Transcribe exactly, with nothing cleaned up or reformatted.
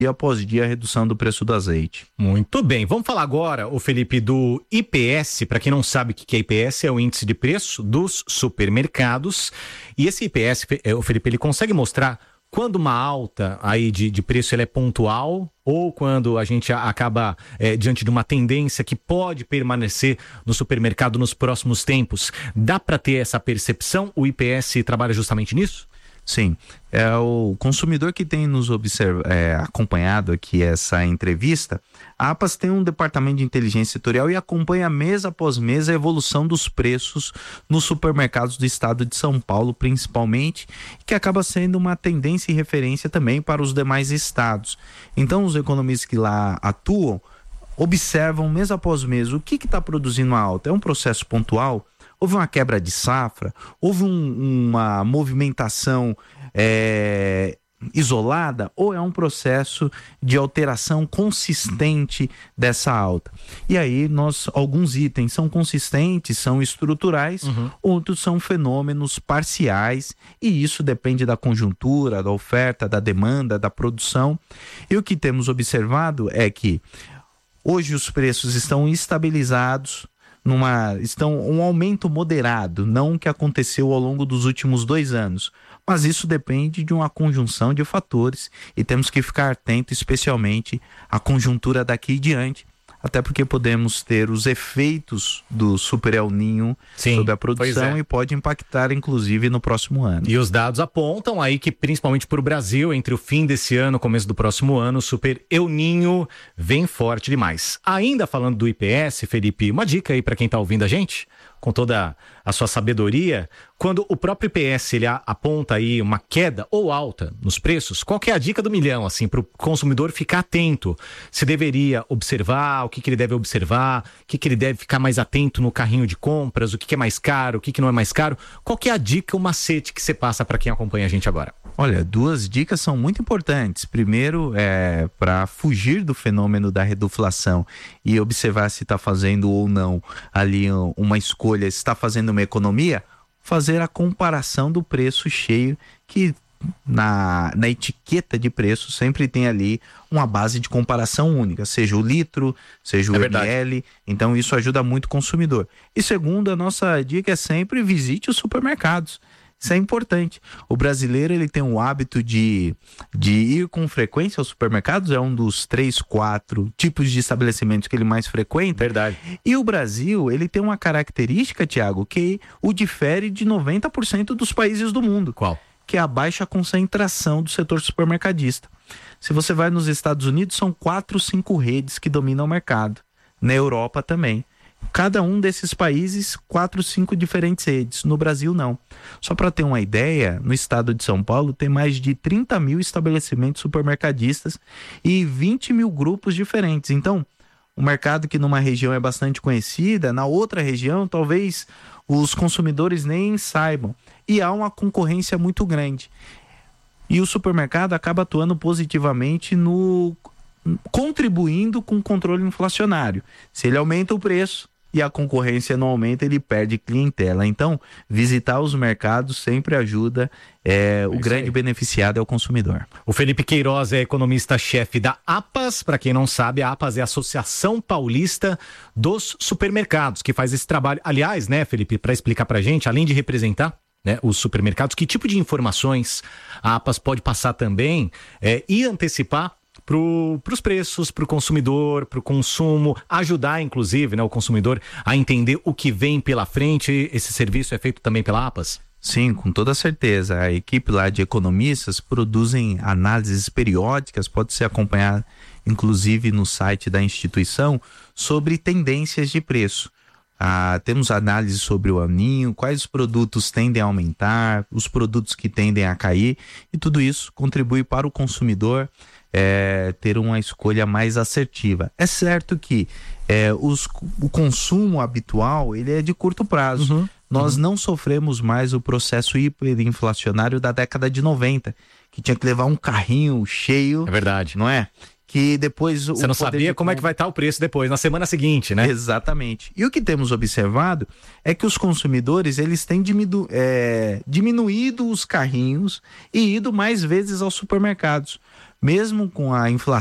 dia após dia a redução do preço do azeite. Muito bem, vamos falar agora, o Felipe, do I P S. Para quem não sabe o que é I P S, é o índice de preço dos supermercados. E esse I P S, o Felipe, ele consegue mostrar quando uma alta aí de, de preço ela é pontual ou quando a gente acaba é, diante de uma tendência que pode permanecer no supermercado nos próximos tempos. Dá para ter essa percepção? O I P S trabalha justamente nisso? Sim, é o consumidor que tem nos observ... é, acompanhado aqui essa entrevista. A APAS tem um departamento de inteligência setorial e acompanha mês após mês a evolução dos preços nos supermercados do estado de São Paulo, principalmente, que acaba sendo uma tendência e referência também para os demais estados. Então, os economistas que lá atuam observam mês após mês o que está produzindo a alta. É um processo pontual? Houve uma quebra de safra? Houve um, uma movimentação é, isolada? Ou é um processo de alteração consistente dessa alta? E aí, nós, alguns itens são consistentes, são estruturais, uhum. Outros são fenômenos parciais, e isso depende da conjuntura, da oferta, da demanda, da produção. E o que temos observado é que hoje os preços estão estabilizados, Numa, estão um aumento moderado, não o que aconteceu ao longo dos últimos dois anos. Mas isso depende de uma conjunção de fatores e temos que ficar atentos, especialmente à conjuntura daqui em diante, até porque podemos ter os efeitos do Super El Niño Sim, sobre a produção é. e pode impactar, inclusive, no próximo ano. E os dados apontam aí que, principalmente para o Brasil, entre o fim desse ano e o começo do próximo ano, o Super El Niño vem forte demais. Ainda falando do I P S, Felipe, uma dica aí para quem está ouvindo a gente, com toda a sua sabedoria, quando o próprio I P S ele aponta aí uma queda ou alta nos preços, qual que é a dica do milhão, assim, para o consumidor ficar atento? Se deveria observar, o que, que ele deve observar, o que, que ele deve ficar mais atento no carrinho de compras, o que, que é mais caro, o que, que não é mais caro? Qual que é a dica, o macete que você passa para quem acompanha a gente agora? Olha, duas dicas são muito importantes. Primeiro, é para fugir do fenômeno da reduflação e observar se está fazendo ou não ali uma escolha, se está fazendo uma economia, fazer a comparação do preço cheio, que na, na etiqueta de preço sempre tem ali uma base de comparação única, seja o litro, seja o é ml, então isso ajuda muito o consumidor. E segundo, a nossa dica é sempre visite os supermercados. Isso é importante. O brasileiro ele tem o hábito de, de ir com frequência aos supermercados, é um dos três, quatro tipos de estabelecimentos que ele mais frequenta. Verdade. E o Brasil, ele tem uma característica, Tiago, que o difere de noventa por cento dos países do mundo. Qual? Que é a baixa concentração do setor supermercadista. Se você vai nos Estados Unidos, são quatro, cinco redes que dominam o mercado. Na Europa também. Cada um desses países, quatro, cinco diferentes redes. No Brasil, não. Só para ter uma ideia, no estado de São Paulo tem mais de trinta mil estabelecimentos supermercadistas e vinte mil grupos diferentes. Então, um mercado que numa região é bastante conhecida, na outra região, talvez os consumidores nem saibam. E há uma concorrência muito grande. E o supermercado acaba atuando positivamente no... contribuindo com o controle inflacionário. Se ele aumenta o preço e a concorrência não aumenta, ele perde clientela. Então, visitar os mercados sempre ajuda, é, o grande aí. Beneficiado é o consumidor. O Felipe Queiroz é economista-chefe da APAS. Para quem não sabe, a APAS é a Associação Paulista dos Supermercados, que faz esse trabalho. Aliás, né, Felipe, para explicar pra gente, além de representar, né, os supermercados, que tipo de informações a APAS pode passar também é, e antecipar para os preços, para o consumidor, para o consumo, ajudar inclusive, né, o consumidor a entender o que vem pela frente. Esse serviço é feito também pela APAS? Sim, com toda certeza. A equipe lá de economistas produzem análises periódicas, pode ser acompanhada inclusive no site da instituição, sobre tendências de preço. Ah, temos análise sobre o El Niño, quais produtos tendem a aumentar, os produtos que tendem a cair, e tudo isso contribui para o consumidor É, ter uma escolha mais assertiva. É certo que é, os, o consumo habitual ele é de curto prazo. Uhum, Nós uhum. não sofremos mais o processo hiperinflacionário da década de noventa, que tinha que levar um carrinho cheio. É verdade. Não é? Que depois... Você não sabia como é que vai estar o preço depois, na semana seguinte, né? Exatamente. E o que temos observado é que os consumidores, eles têm diminu- é, diminuído os carrinhos e ido mais vezes aos supermercados. mesmo com a inflação